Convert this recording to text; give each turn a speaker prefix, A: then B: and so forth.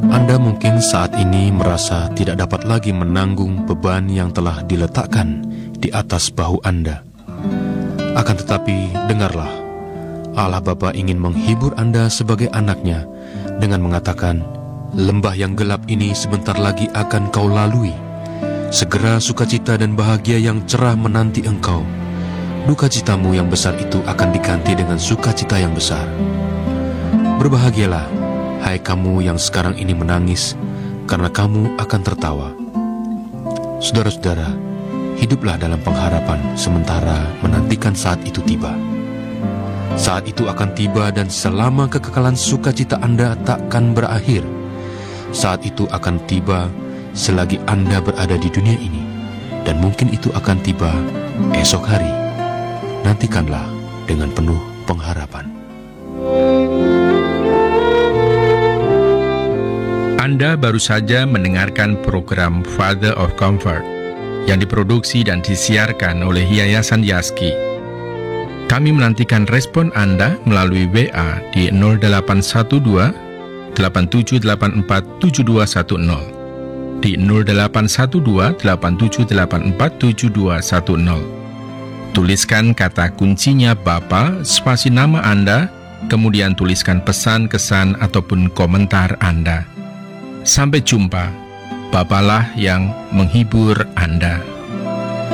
A: Anda mungkin saat ini merasa tidak dapat lagi menanggung beban yang telah diletakkan di atas bahu Anda. Akan tetapi, dengarlah, Allah Bapa ingin menghibur Anda sebagai anaknya dengan mengatakan, lembah yang gelap ini sebentar lagi akan kau lalui. Segera sukacita dan bahagia yang cerah menanti engkau. Duka citamu yang besar itu akan diganti dengan sukacita yang besar. Berbahagialah, hai kamu yang sekarang ini menangis, karena kamu akan tertawa. Saudara-saudara, hiduplah dalam pengharapan sementara menantikan saat itu tiba. Saat itu akan tiba dan selama kekekalan sukacita Anda takkan berakhir. Saat itu akan tiba selagi Anda berada di dunia ini, dan mungkin itu akan tiba esok hari. Nantikanlah dengan penuh pengharapan.
B: Anda baru saja mendengarkan program Father of Comfort yang diproduksi dan disiarkan oleh Yayasan Yaski. Kami menantikan respon Anda melalui WA di 0812 8784 7210, di 0812 8784 7210. Tuliskan kata kuncinya Bapa, spasi nama Anda, kemudian tuliskan pesan, kesan, ataupun komentar Anda. Sampai jumpa, Bapalah yang menghibur Anda.